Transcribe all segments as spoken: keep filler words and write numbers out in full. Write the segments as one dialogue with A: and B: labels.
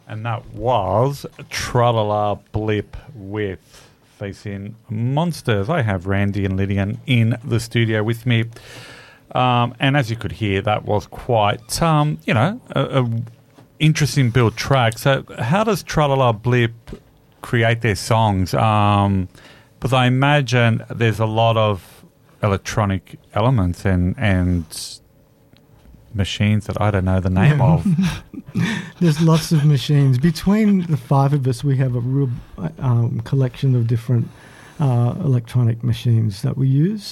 A: And that was Tra-La-La Blip with Facing Monsters. I have Randy and Lydian in the studio with me. Um, and as you could hear, that was quite, um, you know, a, a interesting build track. So how does Tra-La-La Blip create their songs? Um, because I imagine there's a lot of electronic elements and and machines that I don't know the name
B: yeah.
A: of.
B: There's lots of machines. Between the five of us, we have a real um, collection of different uh, electronic machines that we use.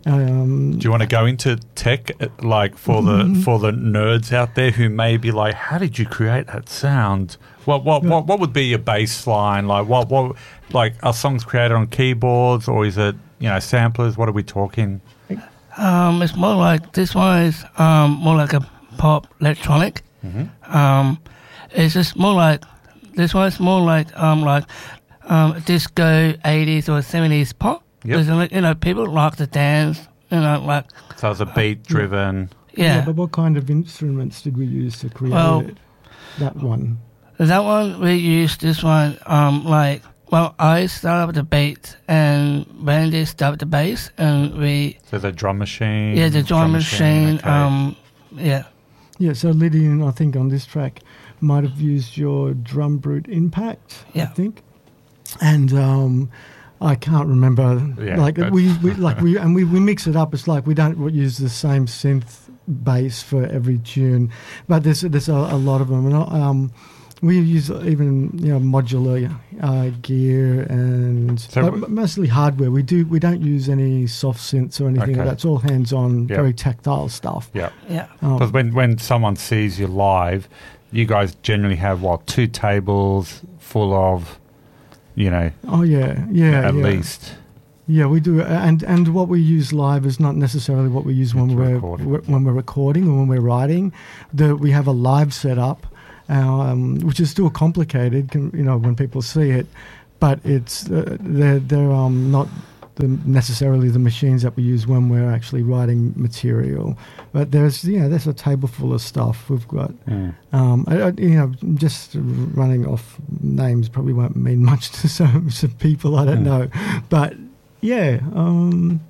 B: Um,
A: Do you want to go into tech, like for the for the nerds out there who may be like, how did you create that sound? What what what, what would be your bass line? Like what what like are songs created on keyboards or is it, you know, samplers? What are we talking?
C: Um, it's more like this one is um, more like a pop electronic.
A: Mm-hmm.
C: Um, it's just more like this one is more like um like um disco eighties or seventies pop.
A: Yep.
C: Because, you know, people like to dance. You know, like
A: So it's a beat driven.
C: yeah.
B: yeah, but what kind of instruments did we use to create
C: Well,
B: it? That one.
C: That one we used this one um like well I started up the beat and Randy started up the bass and we
A: So the drum machine.
C: yeah the drum, machine,
A: okay.
C: um yeah.
B: Yeah, so Lydian, I think, on this track might have used your Drum Brute Impact, I
C: Yeah.
B: think. And um, I can't remember.
A: Yeah,
B: like
A: that's-
B: we, we like we and we, we mix it up. It's like we don't use the same synth bass for every tune, but there's there's a, a lot of them. And um, we use even you know modular uh, gear and
A: So
B: but
A: w-
B: mostly hardware. We do we don't use any soft synths or anything.
A: Okay.
B: That's all hands on,
A: Yeah.
B: very tactile stuff.
A: Yeah.
C: Yeah.
B: Um,
A: Because when, when someone sees you live, you guys generally have, what, two tables full of, you know,
B: oh yeah, yeah,
A: at
B: yeah.
A: least.
B: Yeah, we do, and and what we use live is not necessarily what we use when
A: It's
B: we're
A: recording.
B: when we're recording or when we're writing. The we have a live setup, um, which is still complicated, can, you know, when people see it, but it's uh, they're they're um, not the, necessarily the machines that we use when we're actually writing material. But there's yeah, there's a table full of stuff we've got.
A: Mm.
B: Um, I, I, you know, just running off names probably won't mean much to some, some people. I don't
A: Mm.
B: know, but. Yeah. Um,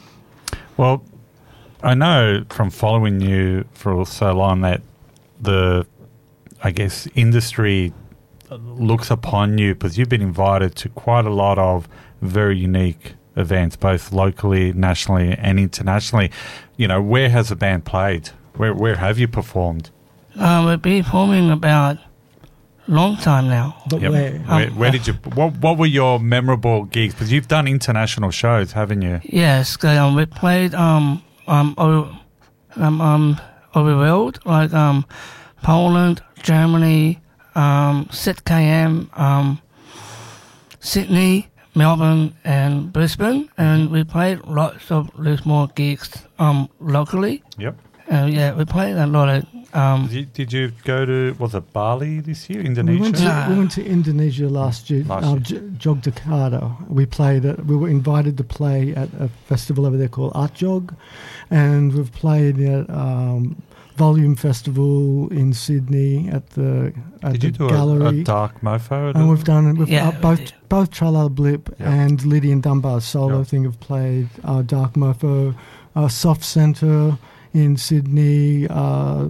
A: Well, I know from following you for so long that the, I guess, industry looks upon you because you've been invited to quite a lot of very unique events, both locally, nationally, and internationally. You know, where has the band played? Where where have you performed?
C: Um, we've been performing about long time now.
B: but
A: Yep.
B: where?
A: Where,
C: Um,
A: where did you? What What were your memorable gigs? Because you've done international shows, haven't you?
C: Yes, 'cause, um, we played um um over, um um over the world like um Poland, Germany, um Z K M, um Sydney, Melbourne, and Brisbane, and we played lots of these more gigs um locally.
A: Yep.
C: And yeah, we played a lot of um
A: Did you, did you go to, was it Bali this year,
B: We
A: Indonesia?
B: went, to,
C: Nah.
B: we went to Indonesia last year,
A: Last
B: uh,
A: year.
B: J- Jogjakarta. We played. At, we were invited to play at a festival over there called Art Jog, and we've played at um, Volume Festival in Sydney at the at
A: Did
B: the
A: you do a,
B: gallery.
A: a Dark Mofo?
B: and we've done we've,
C: Yeah,
B: uh, both
C: we did.
B: both Tra-La Blip
A: Yeah.
B: and Lydian Dunbar's solo
A: Yeah.
B: thing have played uh, Dark Mofo, uh, Soft Centre in Sydney. Uh,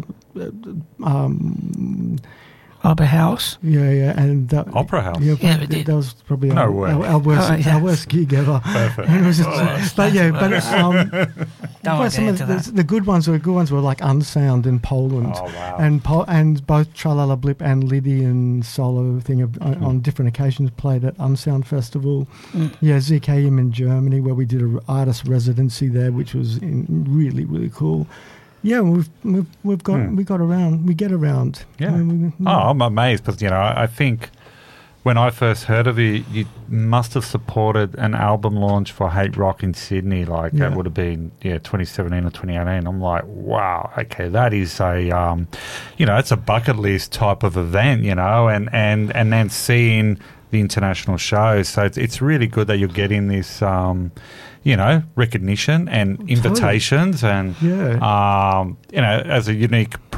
B: um,
C: Opera House.
B: yeah, yeah, and that,
A: Opera House?
B: Yeah,
C: Yeah, we
B: that,
C: did.
B: that was probably
A: No
B: our,
A: way.
B: our, our worst
C: Oh, yeah.
B: our worst gig ever.
A: Perfect.
B: It was just-
C: Oh,
B: but yeah, but um,
C: Don't
B: but some
C: get
B: of
C: into
B: the,
C: that.
B: the good ones were good ones were like Unsound in Poland.
A: Oh, wow.
B: And po- and both Tra-La-La Blip and Lydian solo thing have, on,
A: Hmm.
B: on different occasions played at Unsound Festival.
C: Mm.
B: Yeah, Z K M in Germany where we did an artist residency there, which was in, really really cool. Yeah, we've we've, we've got
A: Hmm.
B: we got around, we get around.
A: Yeah.
B: I mean, we-
A: Oh, I'm amazed because, you know, I I think when I first heard of you, you must have supported an album launch for Hate Rock in Sydney. Like, that
B: Yeah.
A: would have been, yeah, twenty seventeen or twenty eighteen. I'm like, wow, okay, that is a, um, you know, it's a bucket list type of event, you know, and, and, and then seeing the international shows. So it's, it's really good that you're getting this, um, you know, recognition and
B: Totally.
A: invitations and,
B: Yeah.
A: um, you know, as a unique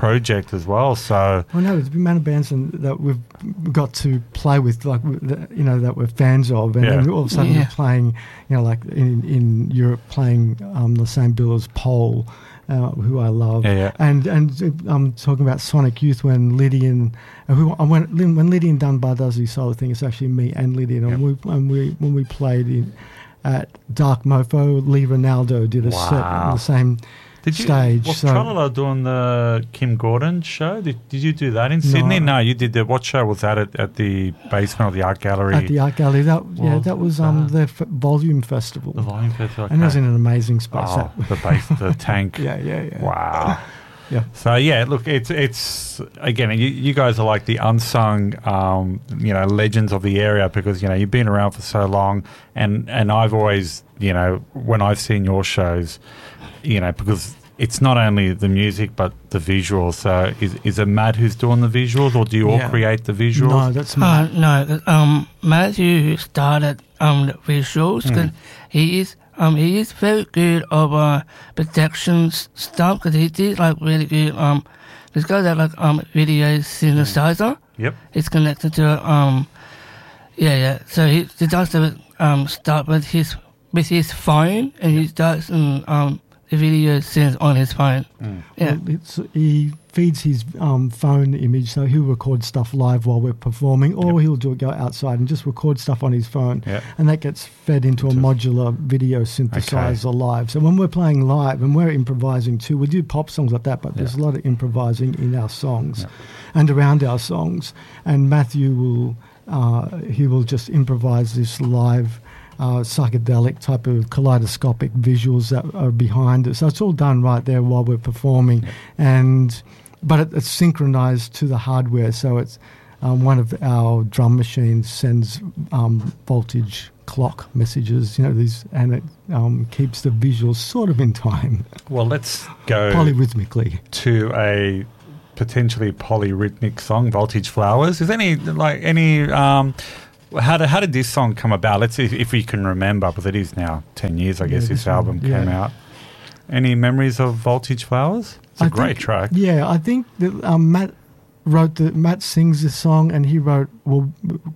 A: project as well. So
B: Well, no, there's been amount of bands and, that we've got to play with, like that, you know, that we're fans of, and
A: Yeah.
B: then all of a sudden
C: Yeah.
B: we're playing, you know, like in in Europe, playing um, the same bill as Pole, uh, who I love,
A: Yeah, yeah.
B: and and I'm talking about Sonic Youth when Lydian, uh, who I went when Lydian Dunbar does his solo thing. It's actually me and Lydian, and
A: Yep.
B: we and we when we played in at Dark Mofo, Lee Ronaldo did a set
A: Wow.
B: on the same.
A: did you
B: Stage,
A: was
B: so-
A: Tralala doing the Kim Gordon show? Did, did you do that in Sydney? No, you did. The what show was that at, at the basement of the art gallery?
B: At the Art Gallery, that yeah,
A: was
B: that was um
A: that?
B: the f- Volume Festival,
A: the Volume Festival.
B: and it was
A: okay.
B: in an amazing space.
A: Oh,
B: That-
A: the base, the tank.
B: yeah, yeah, yeah.
A: Wow.
B: Yeah.
A: So yeah, look, it's it's again, you, you guys are like the unsung, um, you know, legends of the area because you know you've been around for so long, and and I've always, you know, when I've seen your shows, you know, because it's not only the music but the visuals. So is is it Matt who's doing the visuals, or do you all
B: Yeah.
A: create the visuals?
B: No, that's
C: Uh, no, th- um, Matthew started um the visuals. 'Cause he is um he is very good of uh protection s- stuff because he did like really good um. He's got that like um video synthesizer.
A: Yep.
C: It's connected to um. Yeah, yeah. So he, he does the um start with his with his phone, and he does um, um the video synth on his phone. Yeah.
B: Well, it's, he feeds his um, phone image, so he'll record stuff live while we're performing, or
A: Yep.
B: he'll do go outside and just record stuff on his phone,
A: Yep.
B: and that gets fed into a
A: Into-
B: modular video synthesizer live. So when we're playing live and we're improvising too, we do pop songs like that, but there's a
A: Yeah.
B: lot of improvising in our songs
A: Yep.
B: and around our songs. And Matthew will uh, he will just improvise this live. Uh, psychedelic type of kaleidoscopic visuals that are behind it. So it's all done right there while we're performing, and but it, it's synchronized to the hardware. So it's um, one of our drum machines sends um, voltage clock messages, you know, these, and it um, keeps the visuals sort of in time,
A: Well, let's go
B: polyrhythmically.
A: to a potentially polyrhythmic song, Voltage Flowers. Is any like any um how did how did this song come about? Let's see if, if we can remember, because it is now ten years, I
B: Yeah,
A: guess,
B: this
A: this album
B: one,
A: came
B: yeah.
A: out. Any memories of Voltage Flowers? It's a
B: I
A: great
B: think-
A: track.
B: Yeah, I think that um, Matt wrote the Matt sings this song, and he wrote well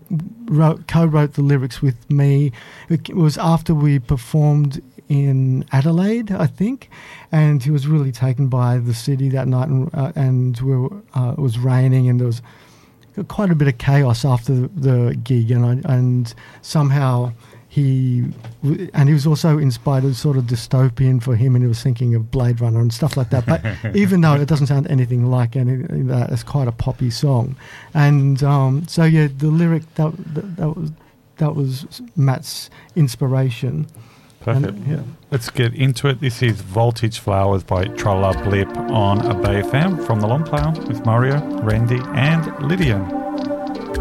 B: wrote co-wrote the lyrics with me. It was after we performed in Adelaide, I think, and he was really taken by the city that night, and, uh, and we were, uh, it was raining, and there was quite a bit of chaos after the, the gig, and I, and somehow he w- and he was also inspired. It was sort of dystopian for him, and he was thinking of Blade Runner and stuff like that. But even though it doesn't sound anything like any that, it's quite a poppy song, and um, so yeah, the lyric that, that that was that was Matt's inspiration.
A: Perfect.
B: And, yeah.
A: Let's get into it. This is Voltage Flowers by Tralala Blip on a Bay F M from the Long Play On with Mario, Randy, and Lydian.